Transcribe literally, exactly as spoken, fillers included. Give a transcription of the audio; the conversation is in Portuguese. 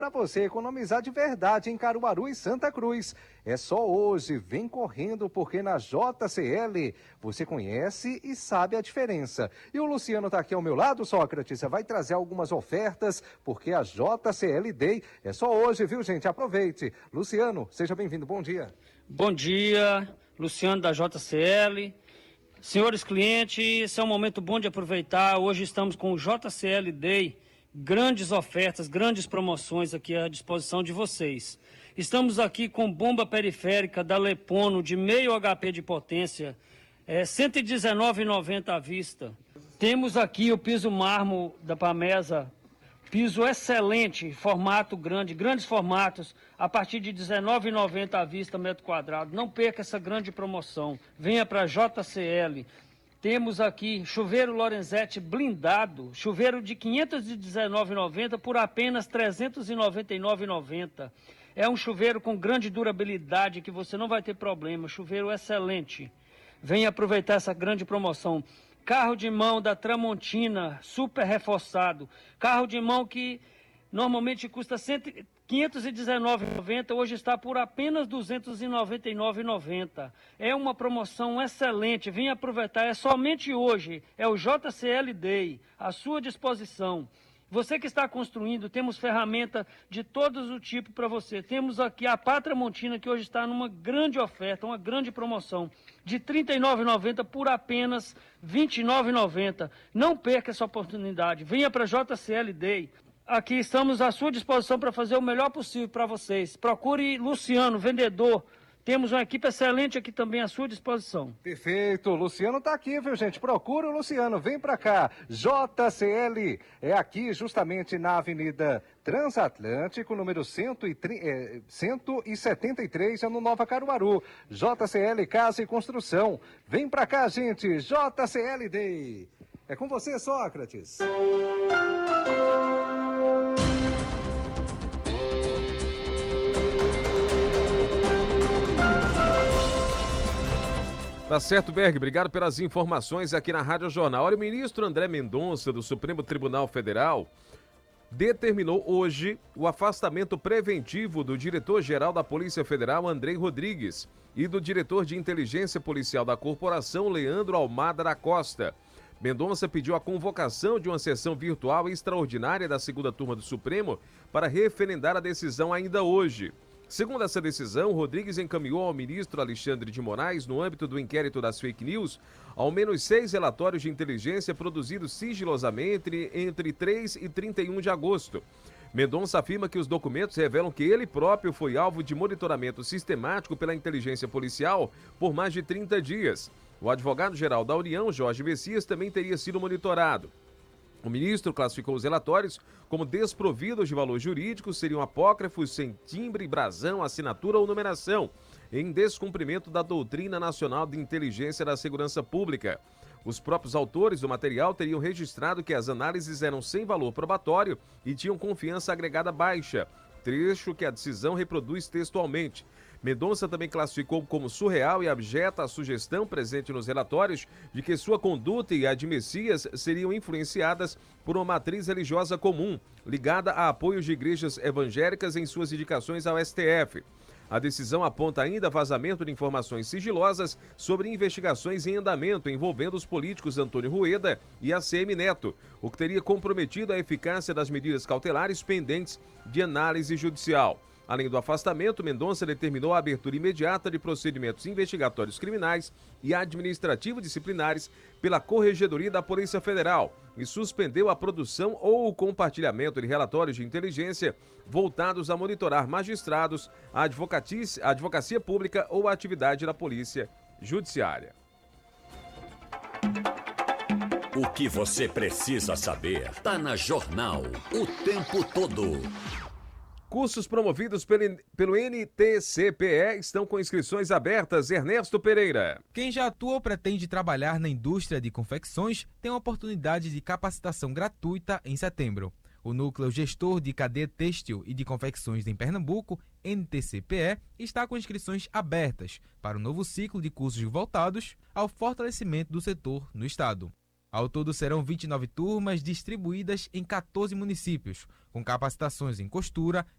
Para você economizar de verdade em Caruaru e Santa Cruz. É só hoje, vem correndo porque na J C L você conhece e sabe a diferença. E o Luciano está aqui ao meu lado, Sócrates, vai trazer algumas ofertas porque a J C L Day é só hoje, viu gente? Aproveite. Luciano, seja bem-vindo, bom dia. Bom dia, Luciano da J C L. Senhores clientes, esse é um momento bom de aproveitar. Hoje estamos com o J C L Day. Grandes ofertas, grandes promoções aqui à disposição de vocês. Estamos aqui com bomba periférica da Lepono de meio H P de potência, é, cento e dezenove reais e noventa centavos à vista. Temos aqui o piso mármore da Pamesa, piso excelente, formato grande, grandes formatos, a partir de dezenove reais e noventa centavos à vista, metro quadrado. Não perca essa grande promoção. Venha para a J C L. Temos aqui chuveiro Lorenzetti blindado, chuveiro de quinhentos e dezenove reais e noventa centavos por apenas trezentos e noventa e nove reais e noventa centavos. É um chuveiro com grande durabilidade que você não vai ter problema, chuveiro excelente. Venha aproveitar essa grande promoção. Carro de mão da Tramontina, super reforçado. Carro de mão que normalmente custa quinhentos e dezenove reais e noventa centavos, hoje está por apenas duzentos e noventa e nove reais e noventa centavos. É uma promoção excelente, venha aproveitar, é somente hoje, é o J C L Day, à sua disposição. Você que está construindo, temos ferramenta de todos os tipos para você. Temos aqui a Pátria Montina, que hoje está numa grande oferta, uma grande promoção, de trinta e nove reais e noventa centavos por apenas vinte e nove reais e noventa centavos. Não perca essa oportunidade, venha para a J C L Day. Aqui estamos à sua disposição para fazer o melhor possível para vocês. Procure Luciano, vendedor. Temos uma equipe excelente aqui também à sua disposição. Perfeito, o Luciano está aqui, viu gente? Procura o Luciano, vem para cá. J C L é aqui justamente na Avenida Transatlântico, número cento e setenta e três, é no Nova Caruaru. J C L Casa e Construção. Vem para cá, gente. J C L Day. É com você, Sócrates. Tá certo, Berg. Obrigado pelas informações aqui na Rádio Jornal. Olha, o ministro André Mendonça, do Supremo Tribunal Federal, determinou hoje o afastamento preventivo do diretor-geral da Polícia Federal, Andrei Rodrigues, e do diretor de inteligência policial da corporação, Leandro Almada da Costa. Mendonça pediu a convocação de uma sessão virtual extraordinária da segunda turma do Supremo para referendar a decisão ainda hoje. Segundo essa decisão, Rodrigues encaminhou ao ministro Alexandre de Moraes, no âmbito do inquérito das fake news, ao menos seis relatórios de inteligência produzidos sigilosamente entre três e trinta e um de agosto. Mendonça afirma que os documentos revelam que ele próprio foi alvo de monitoramento sistemático pela inteligência policial por mais de trinta dias. O advogado-geral da União, Jorge Messias, também teria sido monitorado. O ministro classificou os relatórios como desprovidos de valor jurídico, seriam apócrifos sem timbre, brasão, assinatura ou numeração, em descumprimento da doutrina nacional de inteligência da segurança pública. Os próprios autores do material teriam registrado que as análises eram sem valor probatório e tinham confiança agregada baixa, trecho que a decisão reproduz textualmente. Mendonça também classificou como surreal e abjeta a sugestão presente nos relatórios de que sua conduta e a de Messias seriam influenciadas por uma matriz religiosa comum, ligada a apoios de igrejas evangélicas em suas indicações ao S T F. A decisão aponta ainda vazamento de informações sigilosas sobre investigações em andamento envolvendo os políticos Antônio Rueda e A C M Neto, o que teria comprometido a eficácia das medidas cautelares pendentes de análise judicial. Além do afastamento, Mendonça determinou a abertura imediata de procedimentos investigatórios criminais e administrativo-disciplinares pela Corregedoria da Polícia Federal e suspendeu a produção ou o compartilhamento de relatórios de inteligência voltados a monitorar magistrados, a advocacia, a advocacia pública ou a atividade da Polícia Judiciária. O que você precisa saber está na Jornal o tempo todo. Cursos promovidos pelo, pelo N T C P E estão com inscrições abertas. Ernesto Pereira. Quem já atua ou pretende trabalhar na indústria de confecções tem uma oportunidade de capacitação gratuita em setembro. O Núcleo Gestor de Cadeia Têxtil e de Confecções em Pernambuco, N T C P E, está com inscrições abertas para o novo ciclo de cursos voltados ao fortalecimento do setor no estado. Ao todo serão vinte e nove turmas distribuídas em quatorze municípios, com capacitações em costura,